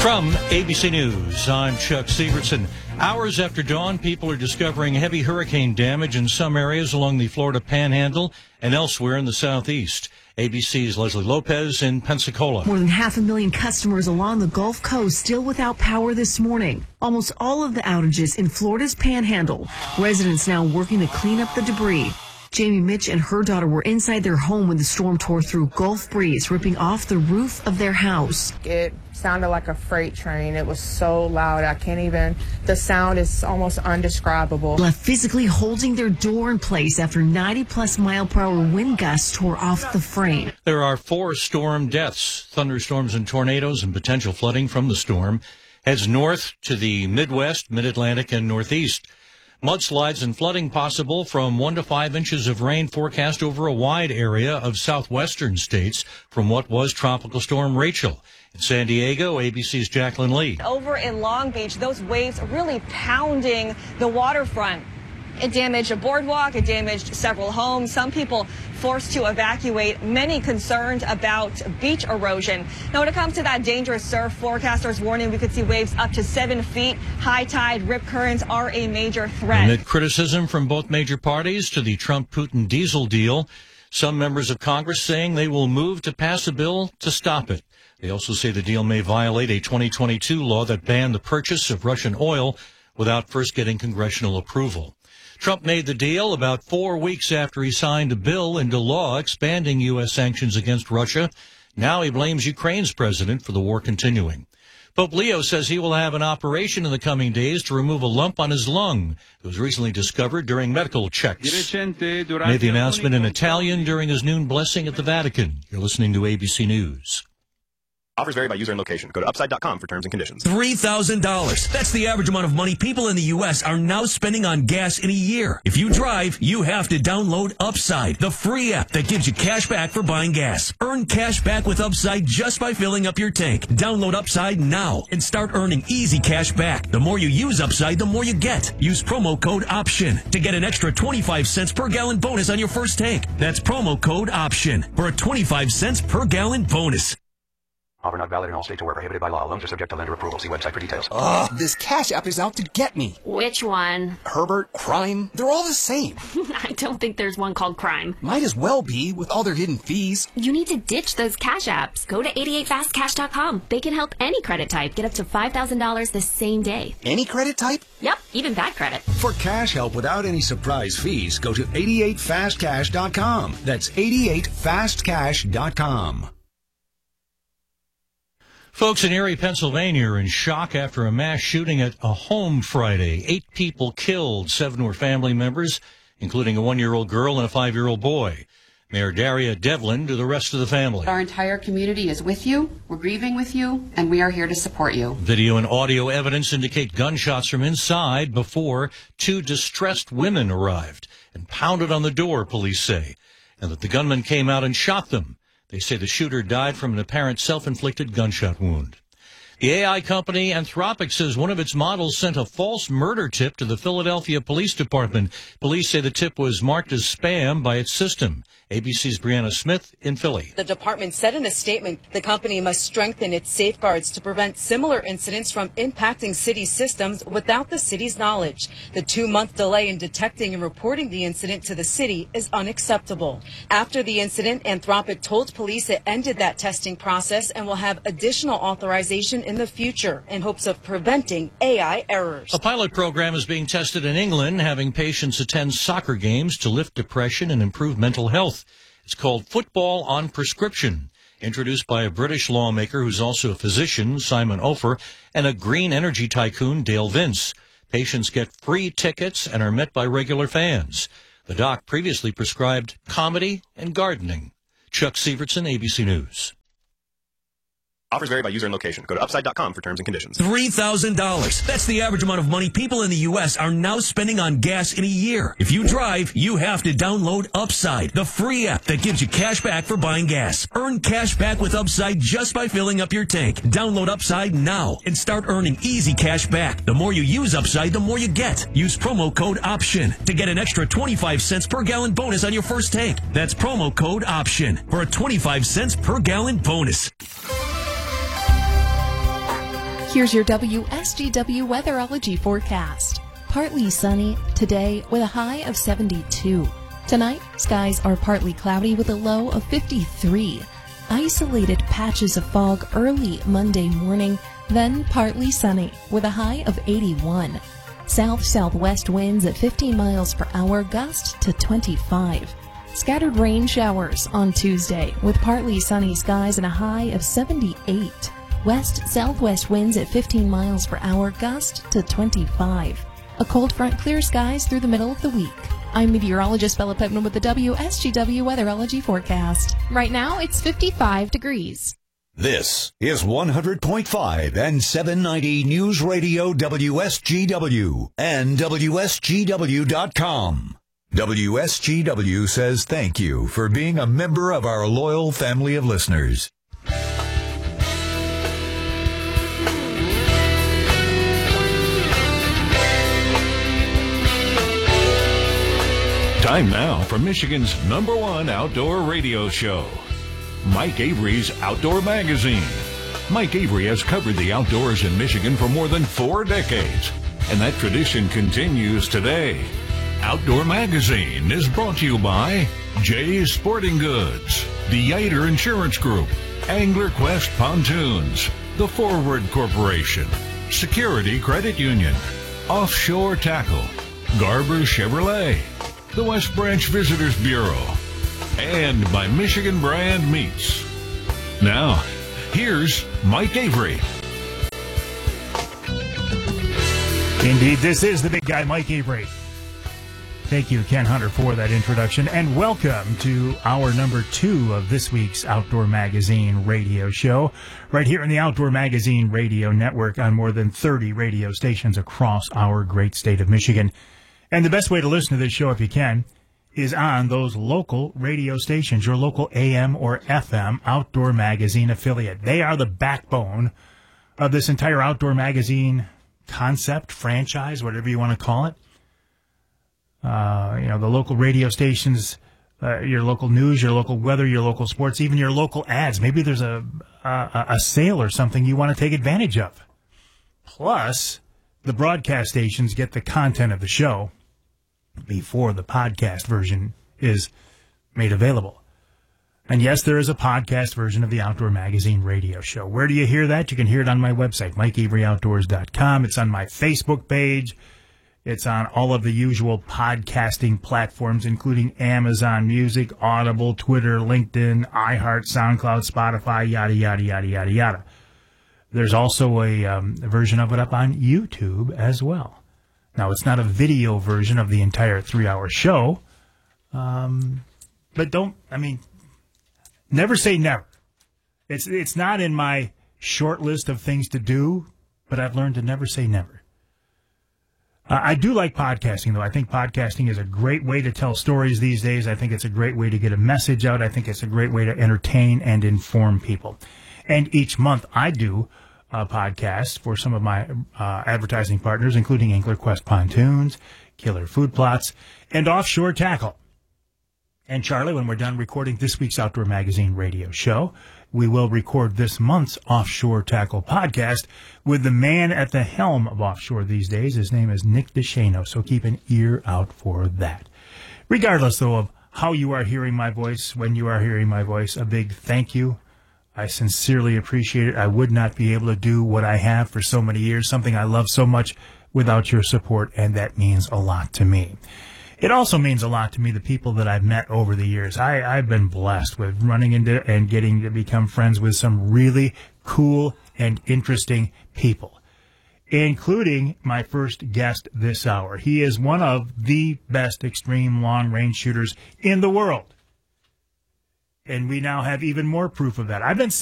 From ABC News, I'm Chuck Severson. Hours after dawn, people are discovering heavy hurricane damage in some areas along the Florida Panhandle and elsewhere in the southeast. ABC's Leslie Lopez in Pensacola. More than 500,000 customers along the Gulf Coast still without power this morning. Almost all of the outages in Florida's Panhandle. Residents now working to clean up the debris. Jamie Mitch and her daughter were inside their home when the storm tore through Gulf breeze, ripping off the roof of their house. It sounded like a freight train. It was so loud. The sound is almost undescribable. Left physically holding their door in place after 90-plus mile-per-hour wind gusts tore off the frame. There are 4 storm deaths. Thunderstorms and tornadoes and potential flooding from the storm heads north to the Midwest, Mid-Atlantic, and Northeast. Mudslides and flooding possible from 1 to 5 inches of rain forecast over a wide area of southwestern states from what was Tropical Storm Rachel. In San Diego, ABC's Jacqueline Lee. Over in Long Beach, those waves really pounding the waterfront. It damaged a boardwalk. It damaged several homes. Some people forced to evacuate. Many concerned about beach erosion. Now, when it comes to that dangerous surf, forecasters warning we could see waves up to 7 feet. High tide, rip currents are a major threat. Amid criticism from both major parties to the Trump-Putin diesel deal, some members of Congress saying they will move to pass a bill to stop it. They also say the deal may violate a 2022 law that banned the purchase of Russian oil without first getting congressional approval. Trump made the deal about 4 weeks after he signed a bill into law expanding U.S. sanctions against Russia. Now he blames Ukraine's president for the war continuing. Pope Leo says he will have an operation in the coming days to remove a lump on his lung that was recently discovered during medical checks. Made the announcement in Italian during his noon blessing at the Vatican. You're listening to ABC News. Offers vary by user and location. Go to upside.com for terms and conditions. $3,000. That's the average amount of money people in the U.S. are now spending on gas in a year. If you drive, you have to download Upside, the free app that gives you cash back for buying gas. Earn cash back with Upside just by filling up your tank. Download Upside now and start earning easy cash back. The more you use Upside, the more you get. Use promo code OPTION to get an extra 25 cents per gallon bonus on your first tank. That's promo code OPTION for a 25 cents per gallon bonus. Offer not valid in all states or where prohibited by law. Loans are subject to lender approval. See website for details. This Cash App is out to get me. Which one? Herbert, Crime, they're all the same. I don't think there's one called Crime. Might as well be with all their hidden fees. You need to ditch those Cash Apps. Go to 88fastcash.com. They can help any credit type get up to $5,000 the same day. Any credit type? Yep, even bad credit. For cash help without any surprise fees, go to 88fastcash.com. That's 88fastcash.com. Folks in Erie, Pennsylvania are in shock after a mass shooting at a home Friday. 8 people killed, 7 were family members, including a 1-year-old girl and a 5-year-old boy. Mayor Daria Devlin to the rest of the family. Our entire community is with you, we're grieving with you, and we are here to support you. Video and audio evidence indicate gunshots from inside before 2 distressed women arrived and pounded on the door, police say, and that the gunman came out and shot them. They say the shooter died from an apparent self-inflicted gunshot wound. The AI company Anthropic says one of its models sent a false murder tip to the Philadelphia Police Department. Police say the tip was marked as spam by its system. ABC's Brianna Smith in Philly. The department said in a statement the company must strengthen its safeguards to prevent similar incidents from impacting city systems without the city's knowledge. The 2-month delay in detecting and reporting the incident to the city is unacceptable. After the incident, Anthropic told police it ended that testing process and will have additional authorization in the future in hopes of preventing AI errors. A pilot program is being tested in England, having patients attend soccer games to lift depression and improve mental health. It's called Football on Prescription, introduced by a British lawmaker who's also a physician, Simon Ofer, and a green energy tycoon, Dale Vince. Patients get free tickets and are met by regular fans. The doc previously prescribed comedy and gardening. Chuck Severson, ABC News. Offers vary by user and location. Go to upside.com for terms and conditions. $3,000. That's the average amount of money people in the U.S. are now spending on gas in a year. If you drive, you have to download Upside, the free app that gives you cash back for buying gas. Earn cash back with Upside just by filling up your tank. Download Upside now and start earning easy cash back. The more you use Upside, the more you get. Use promo code OPTION to get an extra 25 cents per gallon bonus on your first tank. That's promo code OPTION for a 25 cents per gallon bonus. Here's your WSGW weatherology forecast. Partly sunny today with a high of 72. Tonight, skies are partly cloudy with a low of 53. Isolated patches of fog early Monday morning, then partly sunny with a high of 81. South-southwest winds at 15 miles per hour, gust to 25. Scattered rain showers on Tuesday with partly sunny skies and a high of 78. West-southwest winds at 15 miles per hour, gust to 25. A cold front clears skies through the middle of the week. I'm meteorologist Bella Putnam with the WSGW weatherology forecast. Right now, it's 55 degrees. This is 100.5 and 790 News Radio WSGW and WSGW.com. WSGW says thank you for being a member of our loyal family of listeners. Time now for Michigan's #1 outdoor radio show, Mike Avery's Outdoor Magazine. Mike Avery has covered the outdoors in Michigan for more than 4 decades, and that tradition continues today. Outdoor Magazine is brought to you by Jay's Sporting Goods, the Yater Insurance Group, Angler Quest Pontoons, the Forward Corporation, Security Credit Union, Offshore Tackle, Garber Chevrolet, the West Branch Visitors Bureau, and by Michigan Brand Meats. Now, here's Mike Avery. Indeed, this is the big guy, Mike Avery. Thank you, Ken Hunter, for that introduction, and welcome to hour number 2 of this week's Outdoor Magazine radio show, right here in the Outdoor Magazine radio network on more than 30 radio stations across our great state of Michigan. And the best way to listen to this show, if you can, is on those local radio stations, your local AM or FM Outdoor Magazine affiliate. They are the backbone of this entire Outdoor Magazine concept, franchise, whatever you want to call it. The local radio stations, your local news, your local weather, your local sports, even your local ads. Maybe there's a sale or something you want to take advantage of. Plus, the broadcast stations get the content of the show before the podcast version is made available. And yes, there is a podcast version of the Outdoor Magazine radio show. Where do you hear that? You can hear it on my website, MikeAveryOutdoors.com. It's on my Facebook page. It's on all of the usual podcasting platforms, including Amazon Music, Audible, Twitter, LinkedIn, iHeart, SoundCloud, Spotify, yada, yada, yada, yada, yada. There's also a version of it up on YouTube as well. Now, it's not a video version of the entire 3-hour show, but never say never. It's not in my short list of things to do, but I've learned to never say never. I do like podcasting, though. I think podcasting is a great way to tell stories these days. I think it's a great way to get a message out. I think it's a great way to entertain and inform people. And each month I do a podcast for some of my advertising partners, including Angler Quest Pontoons, Killer Food Plots, and Offshore Tackle. And Charlie, when we're done recording this week's Outdoor Magazine radio show, we will record this month's Offshore Tackle podcast with the man at the helm of Offshore these days. His name is Nick DeShano, so keep an ear out for that. Regardless, though, of how you are hearing my voice, when you are hearing my voice, a big thank you. I sincerely appreciate it. I would not be able to do what I have for so many years, something I love so much, without your support, and that means a lot to me. It also means a lot to me, the people that I've met over the years. I've been blessed with running into and getting to become friends with some really cool and interesting people, including my first guest this hour. He is one of the best extreme long-range shooters in the world. And we now have even more proof of that. I've been